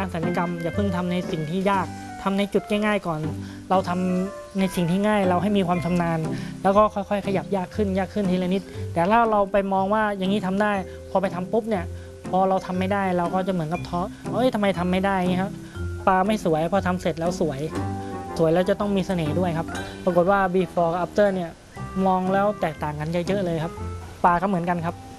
การศัลยกรรมอย่าเพิ่งทำในสิ่งที่ยากทำในจุดง่ายๆก่อนเราทำในสิ่งที่ง่ายเราให้มีความชำนาญแล้วก็ค่อยๆขยับยากขึ้นทีละนิดแต่ถ้าเราไปมองว่าอย่างนี้ทำได้พอไปทำปุ๊บเนี่ยพอเราทำไม่ได้เราก็จะเหมือนกับท้อทำไมทำไม่ได้อย่างนี้ครับปลาไม่สวยพอทำเสร็จแล้วสวยแล้วจะต้องมีเสน่ห์ด้วยครับปรากฏว่า before กับ after เนี่ยมองแล้วแตกต่างกันเยอะๆเลยครับปลาก็เหมือนกันครับ